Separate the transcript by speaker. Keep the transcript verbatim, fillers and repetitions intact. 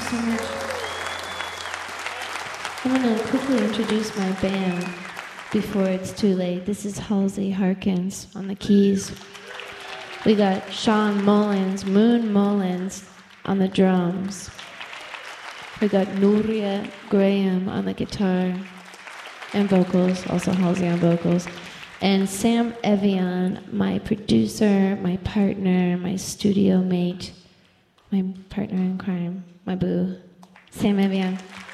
Speaker 1: so much. I'm going to quickly introduce my band before it's too late. This is Halsey Harkins on the keys. We got Sean Mullins, Moon Mullins on the drums. We got Nuria Graham on the guitar and vocals, also Halsey on vocals. And Sam Evian, my producer, my partner, my studio mate, my partner in crime, my boo, Sam Evian.